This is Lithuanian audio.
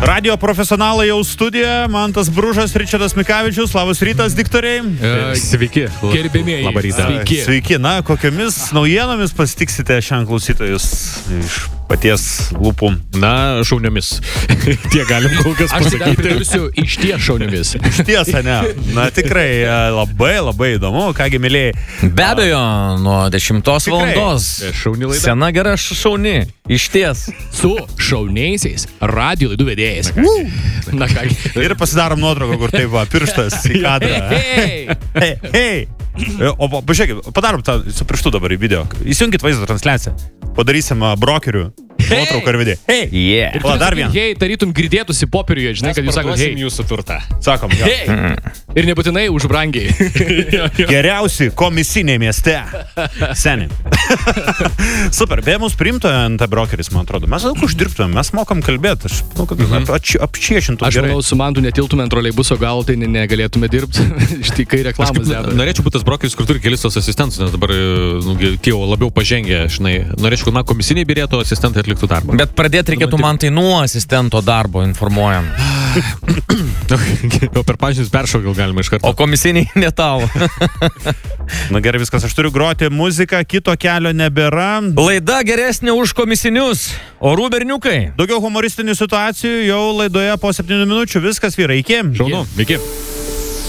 Radio profesionalai jau studijoje, Mantas Bružas, Ričardas Mikavičius, labas rytas, diktoriai. Sveiki, gerbėmieji. Labą rytą. Sveiki, na, kokiamis naujienomis pasitiksite šiandien klausytojus iš paties lūpų? Na, šauniomis. Tiek galim kol kas Aš pasakyti. dar pridursiu iš ties šauniomis. Tiesa, ne. Na, tikrai labai įdomu, kągi mylėjai. Be abejo, nuo 10 valandos. Šauni laida. Sena gera šauni. Iš ties. Su šauniaisiais radio laidų vedėjais. Na kągi. Ir pasidarom nuotrauką, kur taip va, pirštas į kadrą. Hei. O pažiūrėkit, padarom tą su pirštu dabar į video. Įsijunkit vaizdo transliaciją. Padarysim brokerių nuotrauką ir video. Hei! Yeah. O, dar vieną. Hei, tarytum girdėtųsi popieriuje, žinai, kad jūs sakote, hei. Jūsų turtą. Sakom, jo. Hei. Ir nebūtinai už brangiai. Geriausi komisiniai mieste. Seniai. Super, beje, mūsų priimto NT brokeris, man atrodo. Mes daug uždirbtume, mes mokam kalbėti. Aš manau, kad apčiešintum Aš gerai. manau, su Mantu netiltume ant troleibuso, gal tai negalėtume dirbti. Štai kai reklamas deda. Norėčiau būti tas brokeris, kur turi kelis tos asistentus, nes dabar tie jau labiau pažengę, žinai. Norėčiau, kad komisiniai birėtų, asistentai atliktų darbą. Bet pradėti reikėtų man tai nuo asistento darbo informuojam. O per pažinius peršau gal galima iš karto. O komisiniai ne tau. Na gerai, viskas, aš turiu groti muziką, kito kelio nebėra. Laida geresnė už komisinius. Orų berniukai. Daugiau humoristinių situacijų jau laidoje po 7 minučių. Viskas, vyrai, iki. Šaunu, iki.